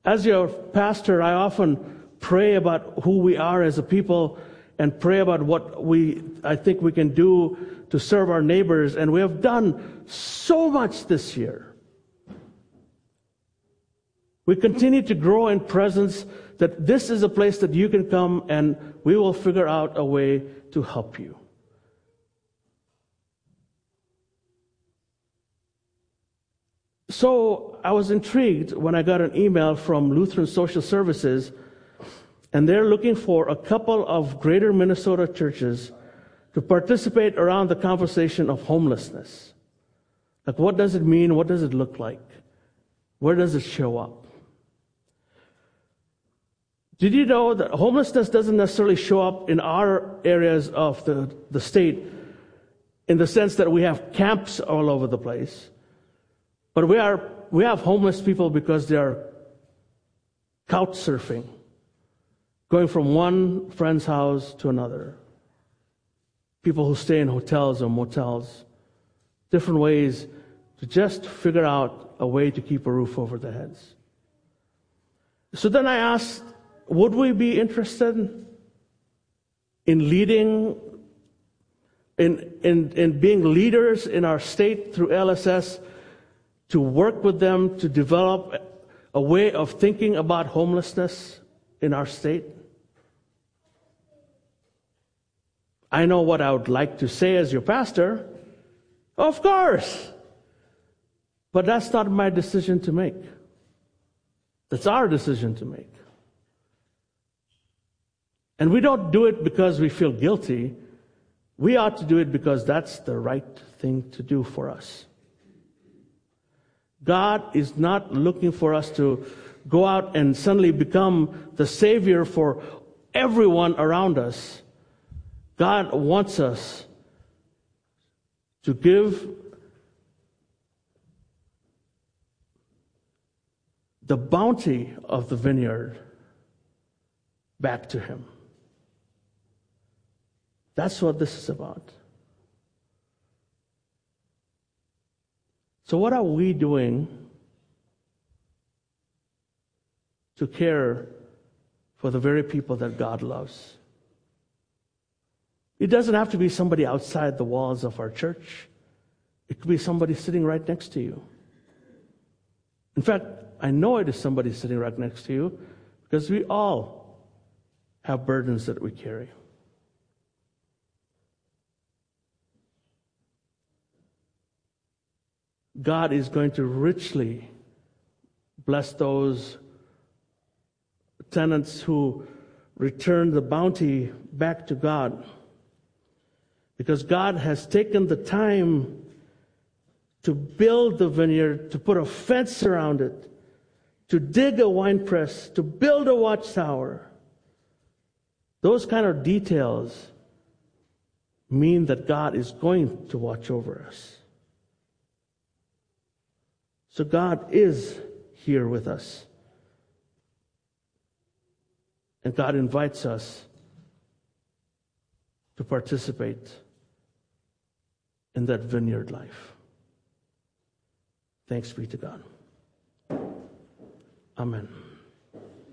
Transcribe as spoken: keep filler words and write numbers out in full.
As your pastor, I often pray about who we are as a people and pray about what we, I think we can do to serve our neighbors. And we have done so much this year. We continue to grow in presence that this is a place that you can come and we will figure out a way to help you. So I was intrigued when I got an email from Lutheran Social Services, and they're looking for a couple of greater Minnesota churches to participate around the conversation of homelessness. Like, what does it mean? What does it look like? Where does it show up? Did you know that homelessness doesn't necessarily show up in our areas of the, the state in the sense that we have camps all over the place? But we are we have homeless people because they are couch surfing, going from one friend's house to another. People who stay in hotels or motels, different ways to just figure out a way to keep a roof over their heads. So then I asked, would we be interested in leading, in, in, in being leaders in our state through L S S, to work with them to develop a way of thinking about homelessness in our state? I know what I would like to say as your pastor. Of course. But that's not my decision to make. That's our decision to make. And we don't do it because we feel guilty. We ought to do it because that's the right thing to do for us. God is not looking for us to go out and suddenly become the Savior for everyone around us. God wants us to give the bounty of the vineyard back to Him. That's what this is about. So what are we doing to care for the very people that God loves? It doesn't have to be somebody outside the walls of our church. It could be somebody sitting right next to you. In fact, I know it is somebody sitting right next to you because we all have burdens that we carry. God is going to richly bless those tenants who return the bounty back to God. Because God has taken the time to build the vineyard, to put a fence around it, to dig a wine press, to build a watchtower. Those kind of details mean that God is going to watch over us. So God is here with us. And God invites us to participate in that vineyard life. Thanks be to God. Amen.